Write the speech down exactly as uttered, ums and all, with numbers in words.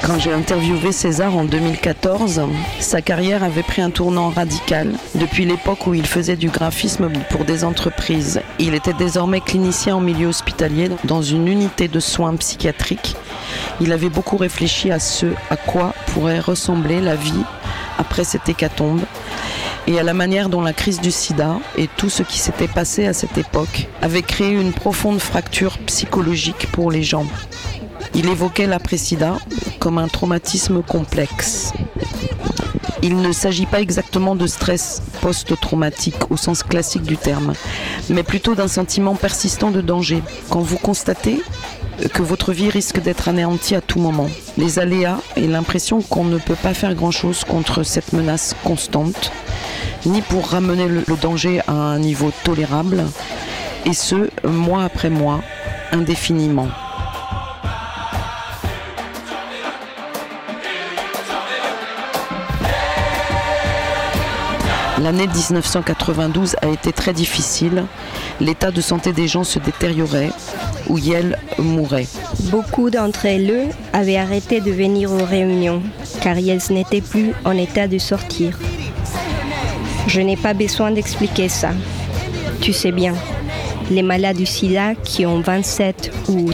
Quand j'ai interviewé César en deux mille quatorze, sa carrière avait pris un tournant radical. Depuis l'époque où il faisait du graphisme pour des entreprises, il était désormais clinicien en milieu hospitalier dans une unité de soins psychiatriques. Il avait beaucoup réfléchi à ce à quoi pourrait ressembler la vie après cette hécatombe et à la manière dont la crise du sida et tout ce qui s'était passé à cette époque avait créé une profonde fracture psychologique pour les gens. Il évoquait l'après-sida comme un traumatisme complexe. Il ne s'agit pas exactement de stress post-traumatique au sens classique du terme, mais plutôt d'un sentiment persistant de danger. Quand vous constatez que votre vie risque d'être anéantie à tout moment, les aléas et l'impression qu'on ne peut pas faire grand-chose contre cette menace constante, ni pour ramener le danger à un niveau tolérable, et ce, mois après mois, indéfiniment. L'année dix-neuf cent quatre-vingt-douze a été très difficile. L'état de santé des gens se détériorait, ou Yel mourait. Beaucoup d'entre eux avaient arrêté de venir aux réunions, car ils n'étaient plus en état de sortir. Je n'ai pas besoin d'expliquer ça. Tu sais bien, les malades du sida qui ont vingt-sept ou